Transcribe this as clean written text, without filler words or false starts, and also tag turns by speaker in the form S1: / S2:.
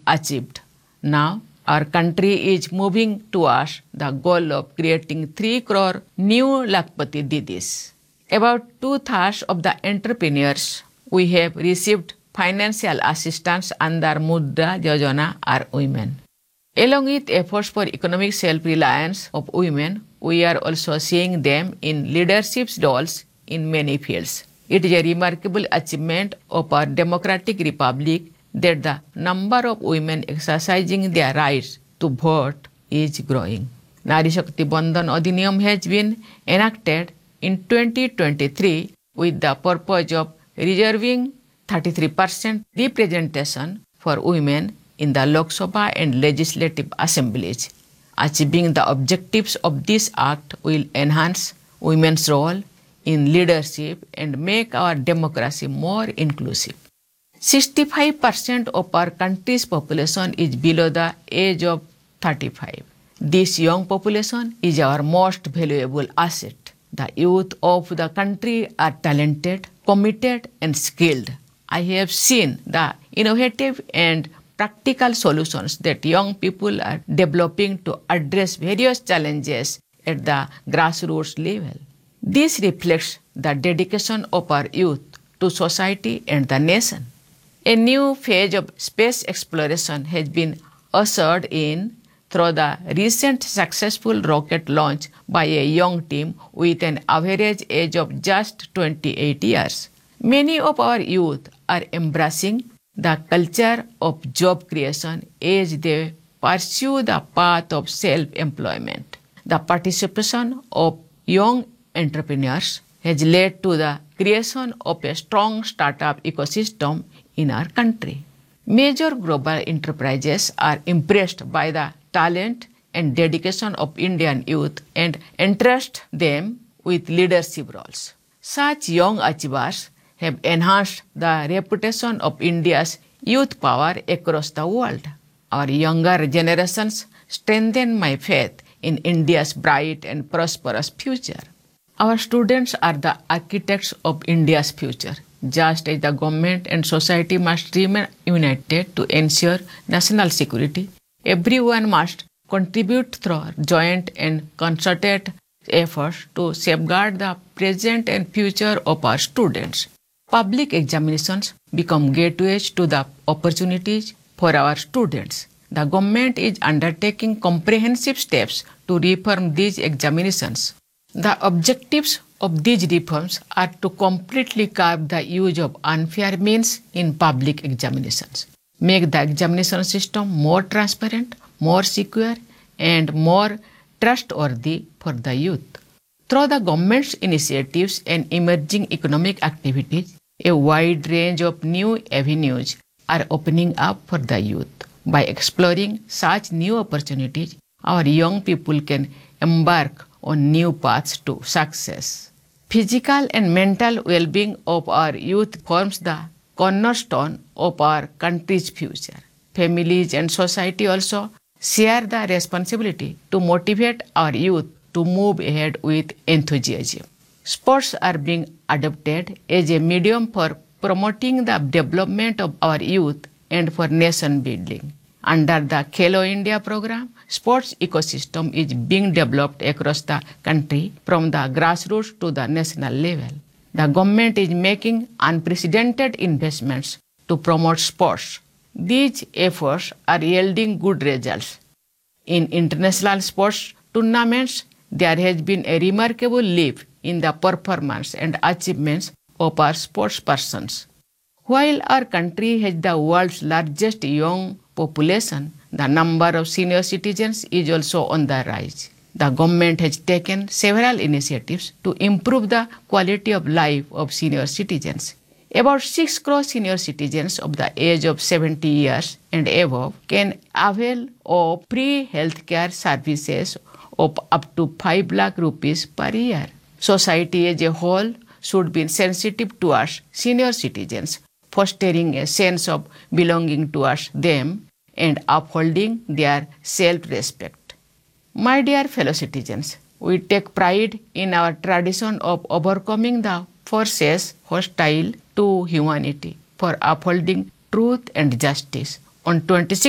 S1: achieved. Now, our country is moving towards the goal of creating 3 crore new Lakpati Didis. About 2/3 of the entrepreneurs we have received financial assistance under Mudra Yojana are women. Along with efforts for economic self-reliance of women, we are also seeing them in leadership roles in many fields. It is a remarkable achievement of our democratic republic that the number of women exercising their rights to vote is growing. Nari Shakti Bandhan Adhiniyam has been enacted in 2023 with the purpose of reserving 33% representation for women in the Lok Sabha and Legislative Assemblies. Achieving the objectives of this act will enhance women's role in leadership and make our democracy more inclusive. 65% of our country's population is below the age of 35. This young population is our most valuable asset. The youth of the country are talented, committed, and skilled. I have seen the innovative and practical solutions that young people are developing to address various challenges at the grassroots level. This reflects the dedication of our youth to society and the nation. A new phase of space exploration has been ushered in through the recent successful rocket launch by a young team with an average age of just 28 years. Many of our youth are embracing the culture of job creation as they pursue the path of self-employment. The participation of young entrepreneurs has led to the creation of a strong startup ecosystem in our country. Major global enterprises are impressed by the talent and dedication of Indian youth and entrust them with leadership roles. Such young achievers have enhanced the reputation of India's youth power across the world. Our younger generations strengthen my faith in India's bright and prosperous future. Our students are the architects of India's future. Just as the government and society must remain united to ensure national security, everyone must contribute through joint and concerted efforts to safeguard the present and future of our students. Public examinations become gateways to the opportunities for our students. The government is undertaking comprehensive steps to reform these examinations. The objectives of these reforms are to completely curb the use of unfair means in public examinations, make the examination system more transparent, more secure, and more trustworthy for the youth. Through the government's initiatives and emerging economic activities, a wide range of new avenues are opening up for the youth. By exploring such new opportunities, our young people can embark on new paths to success. Physical and mental well-being of our youth forms the cornerstone of our country's future. Families and society also share the responsibility to motivate our youth to move ahead with enthusiasm. Sports are being adopted as a medium for promoting the development of our youth and for nation building. Under the Khelo India program, sports ecosystem is being developed across the country from the grassroots to the national level. The government is making unprecedented investments to promote sports. These efforts are yielding good results. In international sports tournaments, there has been a remarkable leap in the performance and achievements of our sports persons. While our country has the world's largest young population, the number of senior citizens is also on the rise. The government has taken several initiatives to improve the quality of life of senior citizens. About 6 crore senior citizens of the age of 70 years and above can avail of free healthcare services of up to 5 lakh rupees per year. Society as a whole should be sensitive towards senior citizens, fostering a sense of belonging towards them and upholding their self-respect. My dear fellow citizens, we take pride in our tradition of overcoming the forces hostile to humanity for upholding truth and justice. On 26